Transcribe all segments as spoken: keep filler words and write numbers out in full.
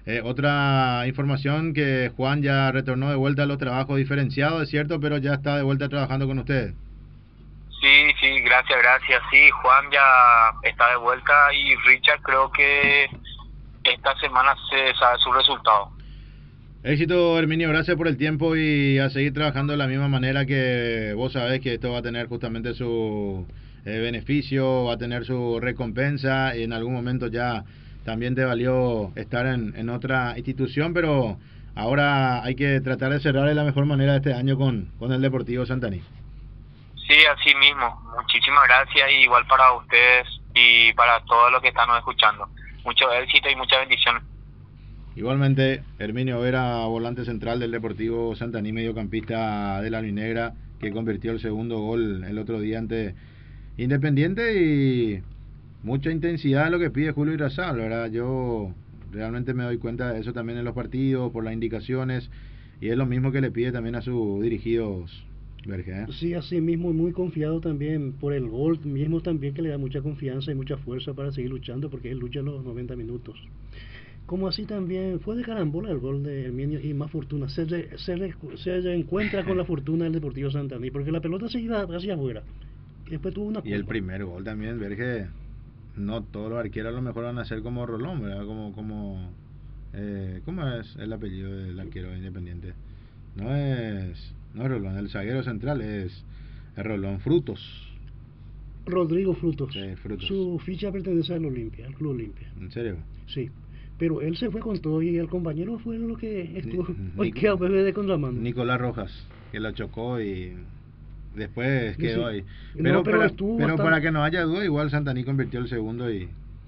Eh, otra información que Juan ya retornó de vuelta a los trabajos diferenciados, es cierto, pero ya está de vuelta trabajando con ustedes. Sí, sí, gracias, gracias. Sí, Juan ya está de vuelta y Richard creo que esta semana se sabe su resultado. Éxito, Herminio, gracias por el tiempo y a seguir trabajando de la misma manera que vos sabés que esto va a tener justamente su eh, beneficio, va a tener su recompensa y en algún momento ya también te valió estar en, en otra institución, pero ahora hay que tratar de cerrar de la mejor manera este año con, con el Deportivo Santaní. Sí, así mismo. Muchísimas gracias y igual para ustedes y para todos los que están nos escuchando. Mucho éxito y mucha bendición. Igualmente, Herminio Vera, volante central del Deportivo Santaní, mediocampista de la Albinegra, que convirtió el segundo gol el otro día ante Independiente y mucha intensidad lo que pide Julio Irazal, ¿verdad? Yo realmente me doy cuenta de eso también en los partidos, por las indicaciones, y es lo mismo que le pide también a sus dirigidos, Verge, ¿eh? Sí, así mismo, muy confiado también por el gol, mismo también que le da mucha confianza y mucha fuerza para seguir luchando, porque él lucha los noventa minutos. Como así también fue de carambola el gol de Herminio y más fortuna. Se, re, se, re, se reencuentra con la fortuna del Deportivo Santaní, porque la pelota se iba hacia afuera. Y después tuvo una culpa. Y el primer gol también, Verge, no todos los arqueros a lo mejor van a ser como Rolón, ¿verdad? Como, como eh, ¿cómo es el apellido del arquero Independiente? No es, no es Rolón, el zaguero central es, es Rolón Frutos. Rodrigo Frutos. Sí, Frutos. Su ficha pertenece al Olimpia, al Club Olimpia. ¿En serio? Sí. Pero él se fue con todo y el compañero fue lo que estuvo hoy quedó de contramano. Nicolás Rojas, que lo chocó y después quedó sí. ahí. Pero, pero, no, pero, pero, estuvo pero bastante... para que no haya duda, igual Santaní convirtió el segundo y,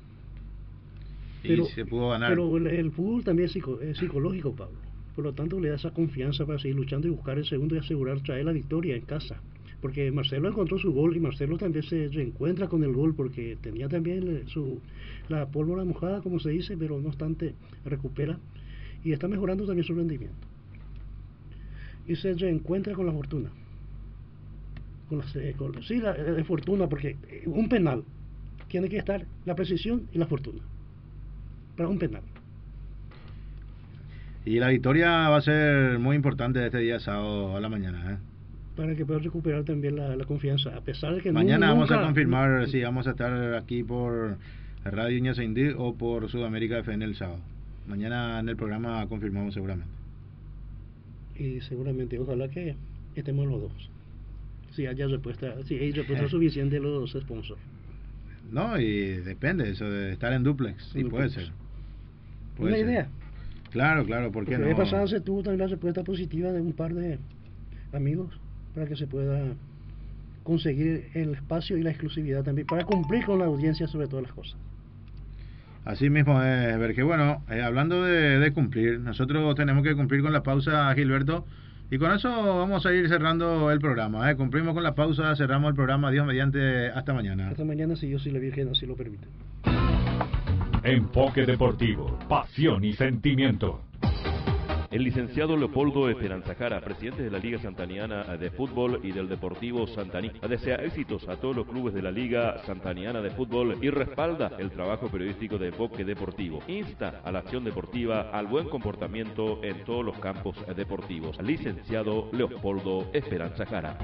y pero, se pudo ganar. Pero el, el fútbol también es, psico, es psicológico, Pablo. Por lo tanto le da esa confianza para seguir luchando y buscar el segundo y asegurar traer la victoria en casa. Porque Marcelo encontró su gol y Marcelo también se reencuentra con el gol porque tenía también su la pólvora mojada, como se dice, pero no obstante recupera y está mejorando también su rendimiento. Y se reencuentra con la fortuna. Con la, con, sí, la, la fortuna, porque un penal tiene que estar la precisión y la fortuna para un penal. Y la victoria va a ser muy importante este día sábado a la mañana, ¿eh? Para que pueda recuperar también la, la confianza, a pesar de que mañana nunca, vamos a confirmar si vamos a estar aquí por Radio Ñaceindí o por Sudamérica F M el sábado. Mañana en el programa confirmamos seguramente. Y seguramente, ojalá que estemos los dos. Si haya respuesta, si hay respuesta suficiente de los sponsors. No, y depende eso de estar en duplex, sí, duplex. puede ser. Puede Una ser. idea. Claro, claro, ¿por qué Porque no? La vez pasada se tuvo también la respuesta positiva de un par de amigos para que se pueda conseguir el espacio y la exclusividad también, para cumplir con la audiencia sobre todas las cosas. Así mismo es, Verge. Bueno, eh, hablando de, de cumplir, nosotros tenemos que cumplir con la pausa, Gilberto, y con eso vamos a ir cerrando el programa. ¿eh? Cumplimos con la pausa, cerramos el programa, Dios mediante, hasta mañana. Hasta mañana, si Dios y la Virgen así lo permiten. Enfoque Deportivo, pasión y sentimiento. El licenciado Leopoldo Esperanza Jara, presidente de la Liga Santaniana de Fútbol y del Deportivo Santaní, desea éxitos a todos los clubes de la Liga Santaniana de Fútbol y respalda el trabajo periodístico de Enfoque Deportivo. Insta a la acción deportiva, al buen comportamiento en todos los campos deportivos. Licenciado Leopoldo Esperanza Jara.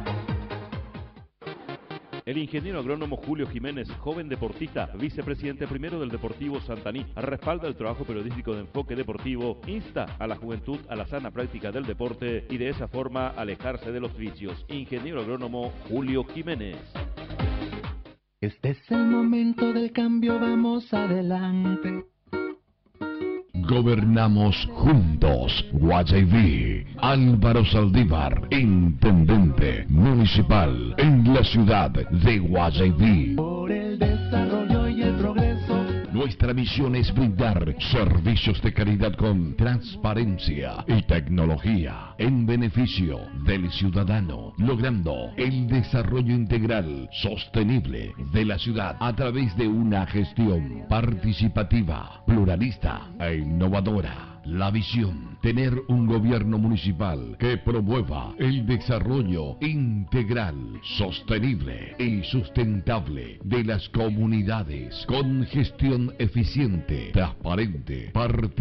El ingeniero agrónomo Julio Jiménez, joven deportista, vicepresidente primero del Deportivo Santaní, respalda el trabajo periodístico de Enfoque Deportivo, insta a la juventud a la sana práctica del deporte y de esa forma alejarse de los vicios. Ingeniero agrónomo Julio Jiménez. Este es el momento del cambio, vamos adelante. Gobernamos juntos. Guayaquil. Álvaro Saldívar, intendente municipal en la ciudad de Guayaquil. Por el desarrollo y el progreso. Nuestra misión es brindar servicios de calidad con transparencia y tecnología en beneficio del ciudadano, logrando el desarrollo integral sostenible de la ciudad a través de una gestión participativa, pluralista e innovadora. La visión, tener un gobierno municipal que promueva el desarrollo integral, sostenible y sustentable de las comunidades con gestión eficiente, transparente, participativa.